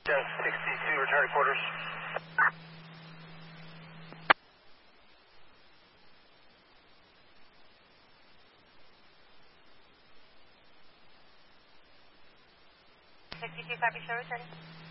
Just 62, return to quarters. Copy, show returning.